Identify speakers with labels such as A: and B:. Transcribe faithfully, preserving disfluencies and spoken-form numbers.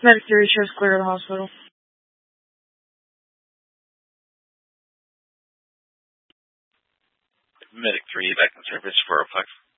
A: Medic three shows clear of the hospital.
B: Medic three back in service for Plex.